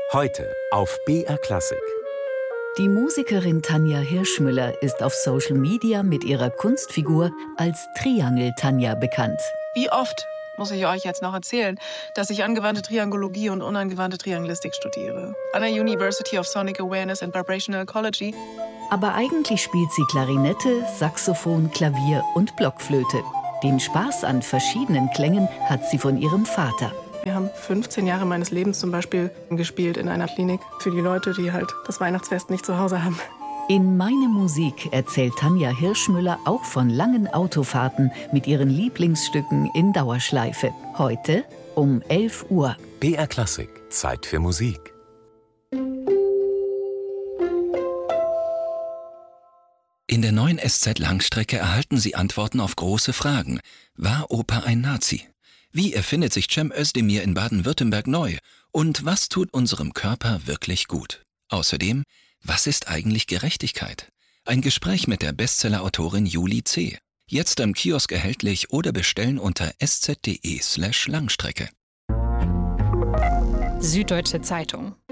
Heute auf BR Klassik. Die Musikerin Tanja Hirschmüller ist auf Social Media mit ihrer Kunstfigur als Triangel-Tanja bekannt. Wie oft muss ich euch jetzt noch erzählen, dass ich angewandte Triangologie und unangewandte Triangelistik studiere? An der University of Sonic Awareness and Vibrational Ecology. Aber eigentlich spielt sie Klarinette, Saxophon, Klavier und Blockflöte. Den Spaß an verschiedenen Klängen hat sie von ihrem Vater. Wir haben 15 Jahre meines Lebens zum Beispiel gespielt in einer Klinik für die Leute, die halt das Weihnachtsfest nicht zu Hause haben. In Meine Musik erzählt Tanja Hirschmüller auch von langen Autofahrten mit ihren Lieblingsstücken in Dauerschleife. Heute um 11 Uhr. BR Klassik. Zeit für Musik. In der neuen SZ-Langstrecke erhalten Sie Antworten auf große Fragen. War Opa ein Nazi? Wie erfindet sich Cem Özdemir in Baden-Württemberg neu? Und was tut unserem Körper wirklich gut? Außerdem, was ist eigentlich Gerechtigkeit? Ein Gespräch mit der Bestseller-Autorin Julie C. Jetzt am Kiosk erhältlich oder bestellen unter sz.de/Langstrecke. Süddeutsche Zeitung.